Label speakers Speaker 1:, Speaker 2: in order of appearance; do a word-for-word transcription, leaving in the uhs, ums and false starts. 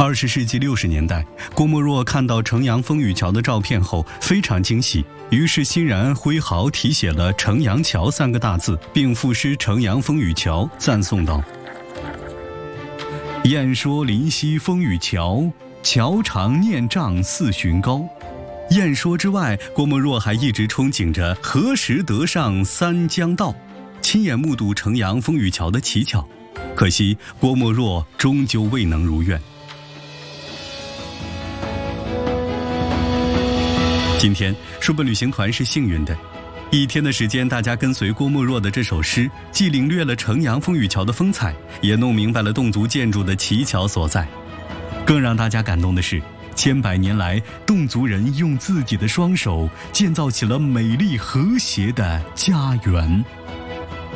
Speaker 1: 二十世纪六十年代，郭沫若看到城阳风雨桥的照片后非常惊喜，于是欣然挥毫题写了城阳桥三个大字，并赋诗城阳风雨桥，赞颂道：燕说临溪风雨桥，桥长念丈四旬高。燕说之外，郭沫若还一直憧憬着何时得上三江道，亲眼目睹城阳风雨桥的奇巧。可惜郭沫若终究未能如愿。今天书本旅行团是幸运的，一天的时间，大家跟随郭沫若的这首诗，既领略了城阳风雨桥的风采，也弄明白了侗族建筑的奇巧所在。更让大家感动的是，千百年来，侗族人用自己的双手建造起了美丽和谐的家园。